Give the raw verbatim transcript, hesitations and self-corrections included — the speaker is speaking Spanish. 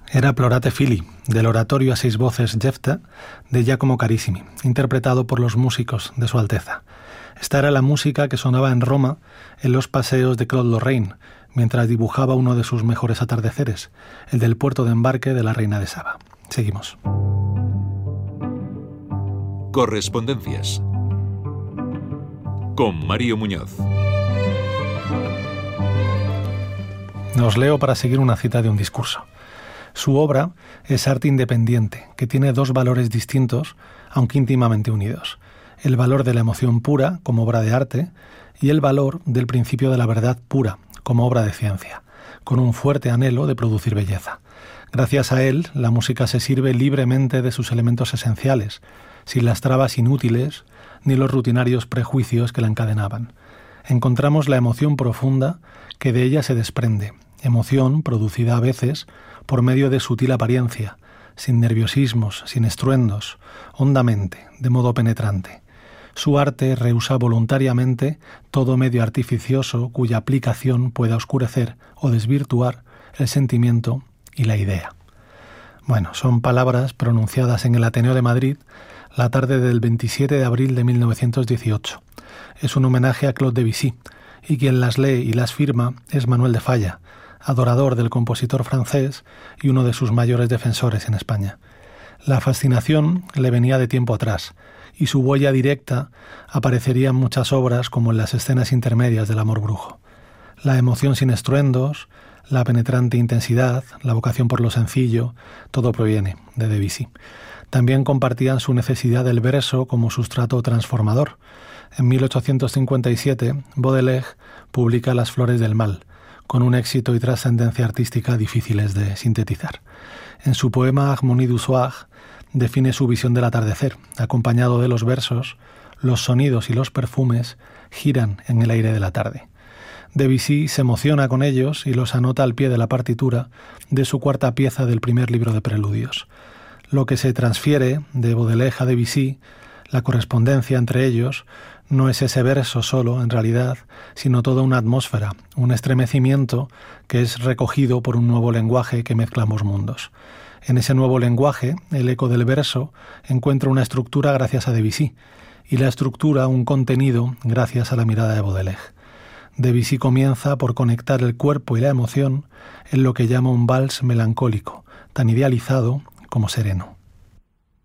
Era Plorate Fili, del oratorio a seis voces Jefta, de Giacomo Carissimi, interpretado por los músicos de Su Alteza. Esta era la música que sonaba en Roma en los paseos de Claude Lorraine, mientras dibujaba uno de sus mejores atardeceres, el del puerto de embarque de la Reina de Saba. Seguimos. Correspondencias con Mario Muñoz. Os leo para seguir una cita de un discurso. Su obra es arte independiente, que tiene dos valores distintos, aunque íntimamente unidos. El valor de la emoción pura, como obra de arte, y el valor del principio de la verdad pura, como obra de ciencia, con un fuerte anhelo de producir belleza. Gracias a él, la música se sirve libremente de sus elementos esenciales, sin las trabas inútiles ni los rutinarios prejuicios que la encadenaban. Encontramos la emoción profunda que de ella se desprende, emoción producida a veces por medio de sutil apariencia, sin nerviosismos, sin estruendos, hondamente, de modo penetrante. Su arte rehúsa voluntariamente todo medio artificioso cuya aplicación pueda oscurecer o desvirtuar el sentimiento y la idea. Bueno, son palabras pronunciadas en el Ateneo de Madrid la tarde del veintisiete de abril de mil novecientos dieciocho. Es un homenaje a Claude Debussy, y quien las lee y las firma es Manuel de Falla, adorador del compositor francés y uno de sus mayores defensores en España. La fascinación le venía de tiempo atrás, y su huella directa aparecería en muchas obras como en las escenas intermedias del Amor Brujo. La emoción sin estruendos, la penetrante intensidad, la vocación por lo sencillo, todo proviene de Debussy. También compartían su necesidad del verso como sustrato transformador. En mil ochocientos cincuenta y siete, Baudelaire publica Las Flores del Mal, con un éxito y trascendencia artística difíciles de sintetizar. En su poema Harmonie du Soir define su visión del atardecer, acompañado de los versos: los sonidos y los perfumes giran en el aire de la tarde. Debussy se emociona con ellos y los anota al pie de la partitura de su cuarta pieza del primer libro de preludios. Lo que se transfiere de Baudelaire a Debussy, la correspondencia entre ellos, no es ese verso solo, en realidad, sino toda una atmósfera, un estremecimiento que es recogido por un nuevo lenguaje que mezcla ambos mundos. En ese nuevo lenguaje, el eco del verso encuentra una estructura gracias a Debussy, y la estructura un contenido gracias a la mirada de Baudelaire. Debussy comienza por conectar el cuerpo y la emoción en lo que llama un vals melancólico, tan idealizado como sereno.